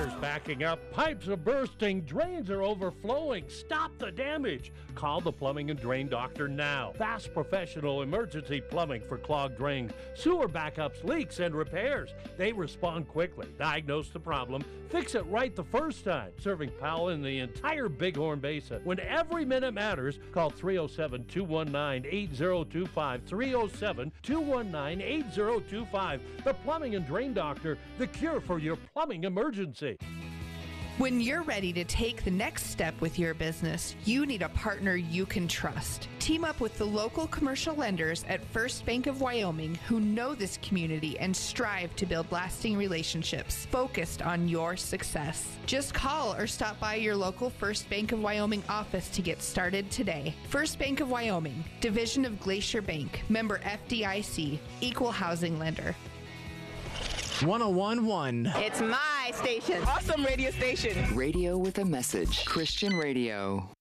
Gutters backing up, pipes are bursting, drains are overflowing. Stop the damage. Call the Plumbing and Drain Doctor now. Fast professional emergency plumbing for clogged drains, sewer backups, leaks, and repairs. They respond quickly, diagnose the problem, fix it right the first time. Serving power in the entire Bighorn Basin. When every minute matters, call 307-219-8025. 307-219-8025. The Plumbing and Drain Doctor, the cure for your plumbing emergency. When you're ready to take the next step with your business, you need a partner you can trust. Team up with the local commercial lenders at First Bank of Wyoming who know this community and strive to build lasting relationships focused on your success. Just call or stop by your local First Bank of Wyoming office to get started today. First Bank of Wyoming, division of Glacier Bank, member FDIC, equal housing lender. 101.1. It's my station. Awesome radio station. Radio with a message. Christian Radio.